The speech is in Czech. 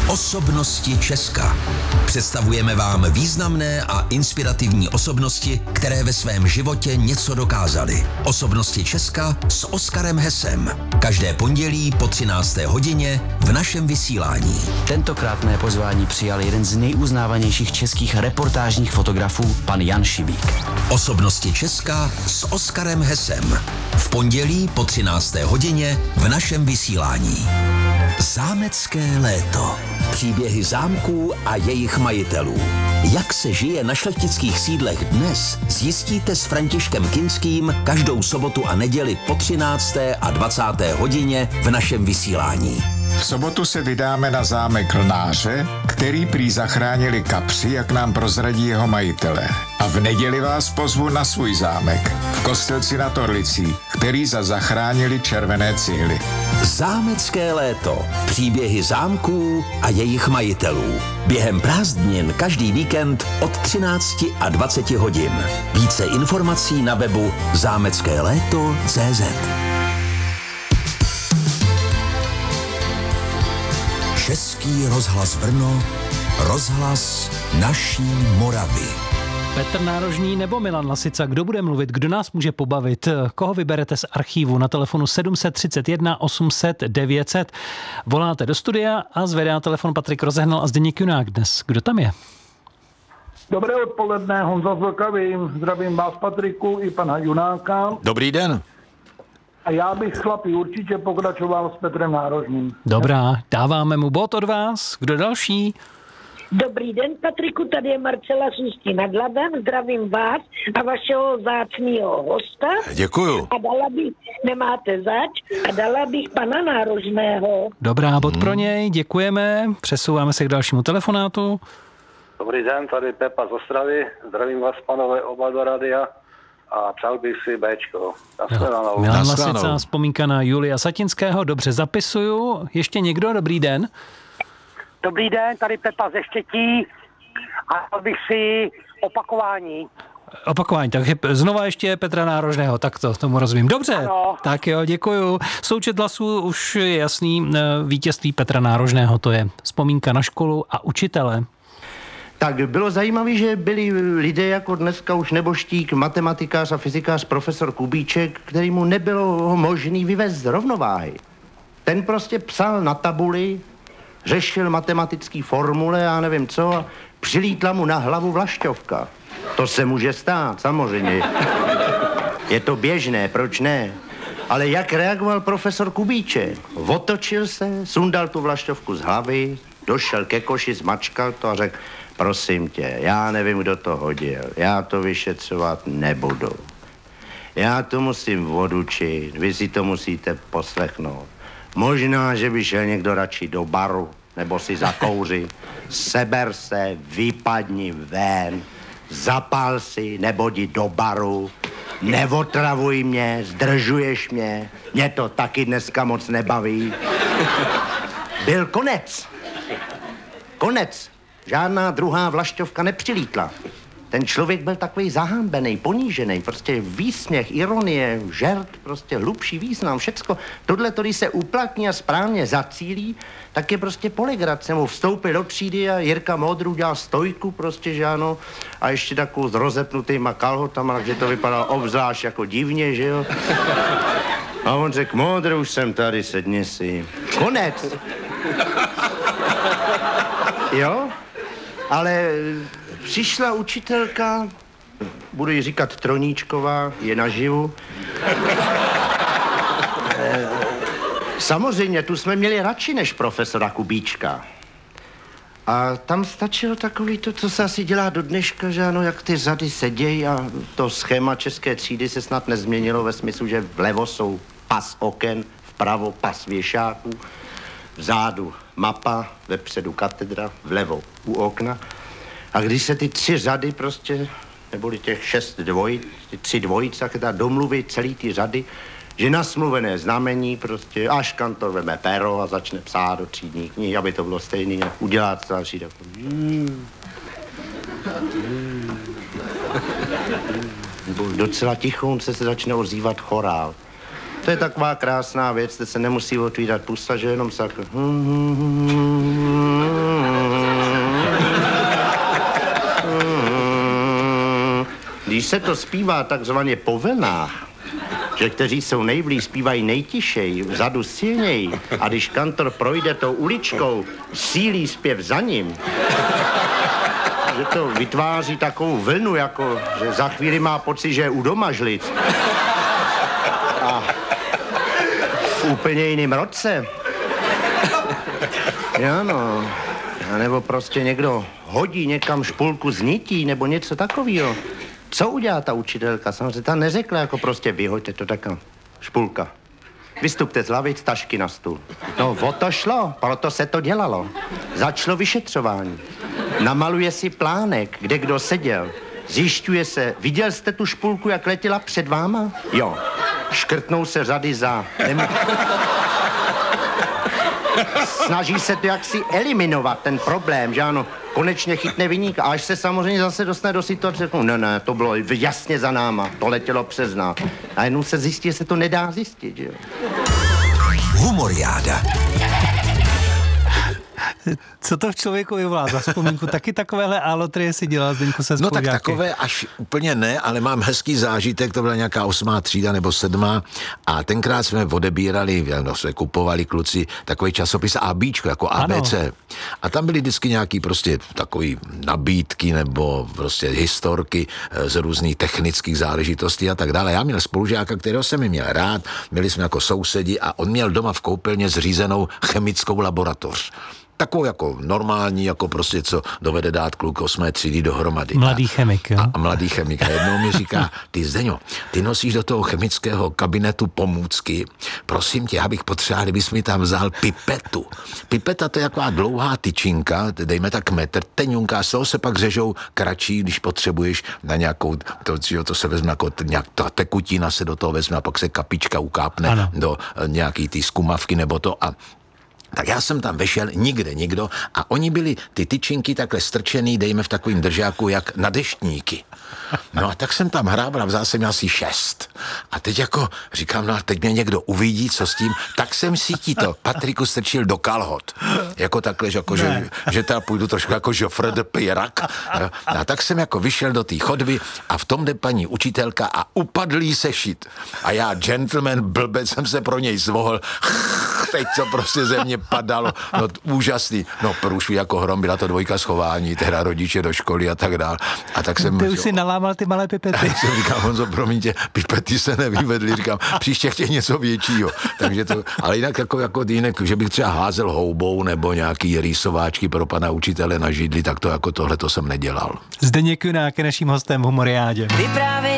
Osobnosti Česka. Představujeme vám významné a inspirativní osobnosti, které ve svém životě něco dokázaly. Osobnosti Česka s Oskarem Hesem. Každé pondělí po 13. hodině v našem vysílání. Tentokrát mé pozvání přijal jeden z nejuznávanějších českých reportážních fotografů, pan Jan Šibík. Osobnosti Česka s Oskarem Hesem. V pondělí po 13. hodině v našem vysílání. Zámecké léto. Příběhy zámků a jejich majitelů. Jak se žije na šlechtických sídlech dnes, zjistíte s Františkem Kinským každou sobotu a neděli po 13. a 20. hodině v našem vysílání. V sobotu se vydáme na zámek Lnáře, který prý zachránili kapři, jak nám prozradí jeho majitelé. A v neděli vás pozvu na svůj zámek v Kostelci nad Orlicí, který zachránili červené cihly. Zámecké léto. Příběhy zámků a jejich majitelů. Během prázdnin každý víkend od 13 a 20 hodin. Více informací na webu zámeckéléto.cz. Český rozhlas Brno, rozhlas naší Moravy. Petr Nárožný nebo Milan Lasica, kdo bude mluvit, kdo nás může pobavit, koho vyberete z archívu na telefonu 731 800 900. Voláte do studia a zvedá telefon Patrik Rozehnal a Zdeněk Junák dnes. Kdo tam je? Dobré odpoledne, Honza Zlkavý, zdravím vás Patriku i pana Junáka. Dobrý den. A já bych chlapi určitě pokračoval s Petrem Nárožným. Dobrá, dáváme mu bod od vás. Kdo další? Dobrý den, Patriku, tady je Marcela z Ústí nad Labem, zdravím vás a vašeho vzácného hosta. Děkuju. A dala bych, nemáte zač, a dala bych pana Nárožného. Dobrá, bod pro něj, děkujeme, přesouváme se k dalšímu telefonátu. Dobrý den, tady Pepa z Ostravy, zdravím vás, panové, oba do radia a přál bych si Bčko. Milan Lasica, vzpomínka na Julia Satinského, dobře zapisuju. Ještě někdo, dobrý den? Dobrý den, tady Pepa ze Štětí a dal bych si opakování, takže znova ještě Petra Nárožného, tak tomu rozumím. Dobře, ano. Tak jo, děkuju. Součet hlasů už je jasný, vítězství Petra Nárožného, to je vzpomínka na školu a učitele. Tak bylo zajímavé, že byli lidé jako dneska už neboštík, matematikář a fyzikář profesor Kubíček, který mu nebylo možný vyvést z rovnováhy. Ten prostě psal na tabuli, řešil matematický formule, já nevím co, a přilítla mu na hlavu vlašťovka. To se může stát, samozřejmě. Je to běžné, proč ne? Ale jak reagoval profesor Kubíček? Otočil se, sundal tu vlašťovku z hlavy, došel ke koši, zmačkal to a řekl: prosím tě, já nevím, kdo to hodil, já to vyšetřovat nebudu. Já to musím odučit, vy si to musíte poslechnout. Možná, že by šel někdo radši do baru, nebo si zakouřit. Seber se, vypadni ven, zapál si, nebo jdi do baru, neotravuj mě, zdržuješ mě to taky dneska moc nebaví. Byl konec. Konec. Žádná druhá vlašťovka nepřilítla. Ten člověk byl takový zahambený, ponížený, prostě výsměch, ironie, žert, prostě hlubší význam, všecko. Tohle, když se uplatní a správně zacílí, tak je prostě poligrace. Mu vstoupil do třídy a Jirka Modrů dělal stojku, prostě, že ano, a ještě takovou s rozepnutýma kalhotama, takže to vypadalo obzvlášť jako divně, že jo. A on řekl: Modrů, už jsem tady, sedni si. Konec. Jo? Ale přišla učitelka, budu jí říkat Troníčková, je naživu. Samozřejmě, tu jsme měli radši než profesora Kubíčka. A tam stačilo takový to, co se asi dělá do dneška, že ano, jak ty řady sedějí a to schéma české třídy se snad nezměnilo ve smyslu, že vlevo jsou pas oken, vpravo pas věšáků, vzadu mapa, vepředu katedra, vlevo u okna. A když se ty tři řady prostě, neboli těch 6 dvojic, ty 3 dvojice, tak teda domluví celý ty řady, že na smluvené znamení prostě, až kantor veme péro a začne psát do třídní knihy, aby to bylo stejný, a udělá to další takový. Docela tichonce se začne ozývat chorál. To je taková krásná věc, kde se nemusí otvírat pusta, že jenom se se to zpívá takzvaně po vlnách, že kteří jsou nejblíž, zpívají nejtišej, vzadu silněji, a když kantor projde tou uličkou, sílí zpěv za ním, že to vytváří takovou vlnu, jako že za chvíli má pocit, že je u domažlic. A v úplně jiným roce. Jo, no. A nebo prostě někdo hodí někam špulku z nití nebo něco takového. Co udělá ta učitelka? Samozřejmě ta neřekla jako prostě vyhoďte to taká špulka. Vystupte z lavic, tašky na stůl. No, o to šlo, proto se to dělalo. Začalo vyšetřování. Namaluje si plánek, kde kdo seděl. Zjišťuje se, viděl jste tu špulku, jak letěla před váma? Jo. Škrtnou se řady za... Snaží se to jaksi eliminovat, ten problém, že ano, konečně chytne viníka, až se samozřejmě zase dostane do situace, řeknou, ne, to bylo jasně za náma, to letělo přes nás. A jenom se zjistí, že se to nedá zjistit, že jo. Humoriáda. Co to v člověku vyvolá za vzpomínku? Taky takovéhle alotrie si dělal, Zdeňku, se spolužáky? No tak takové až úplně ne, ale mám hezký zážitek, to byla nějaká 8. třída nebo 7. a tenkrát jsme odebírali, jsme kupovali kluci takový časopis ABčko, jako ABC. Ano. A tam byly vždycky nějaký prostě takový nabídky nebo prostě historky z různých technických záležitostí a tak dále. Já měl spolužáka, kterého jsem měl rád, byli jsme jako sousedi a on měl doma v koupelně zřízenou chemickou laboratoř. Takovou jako normální, jako prostě, co dovede dát kluk 8. třídy dohromady. Mladý chemik, jo? A mladý chemik. A jednou mi říká, ty Zdeňo, ty nosíš do toho chemického kabinetu pomůcky. Prosím tě, já bych potřeboval, kdybys mi tam vzal pipetu. Pipeta to je taková dlouhá tyčinka, dejme tak metr, teňunka, z toho se pak řežou kratší, když potřebuješ na nějakou, to se vezme jako ta tekutina se do toho vezme a pak se kapička ukápne do nějaký ty skumavky nebo to a tak já jsem tam vešel, nikdo, a oni byli ty tyčinky takhle strčený, dejme v takovým držáku, jak na deštníky. No a tak jsem tam hrábal a vzal jsem asi 6. A teď jako říkám, no a teď mě někdo uvidí, co s tím, tak jsem si ti to, Patriku, strčil do kalhot. Jako takhle, jako, že teda půjdu trošku jako Joffre de Pirac. A tak jsem jako vyšel do té chodby a v tom jde paní učitelka a upadlý sešit. A já, gentleman, blbec, jsem se pro něj zvohl. Teď co prostě ze mě padalo, no úžasný. No průšví jako hrom, byla to 2 schování, teda rodiče do školy a tak dál. A tak jsem... Ty už si nalámal ty malé pipety. Já jsem říkal, Honzo, promiňte, pipety se nevyvedly, říkám, příště chtěj něco většího. Takže to, ale jinak jako jinak, že bych třeba házel houbou nebo nějaký rýsováčky pro pana učitele na židli, tak to jako tohle to jsem nedělal. Zdeněk Junák je naším hostem v Humoriádě.